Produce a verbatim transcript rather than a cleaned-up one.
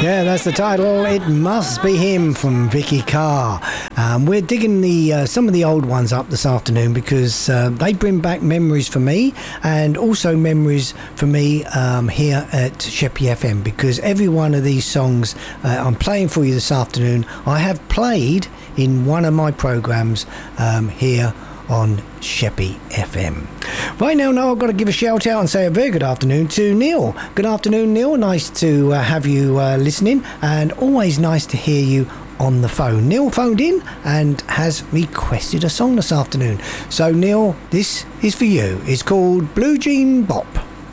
Yeah, that's the title. It Must Be Him from Vicky Carr. Um, we're digging the uh, some of the old ones up this afternoon because uh, they bring back memories for me and also memories for me um, here at Sheppey F M, because every one of these songs uh, I'm playing for you this afternoon I have played in one of my programmes um, here on Sheppey F M. Right now, now I've got to give a shout out and say a very good afternoon to Neil. Good afternoon, Neil. Nice to uh, have you uh, listening, and always nice to hear you on the phone. Neil phoned in and has requested a song this afternoon. So Neil, this is for you. It's called Blue Jean Bop.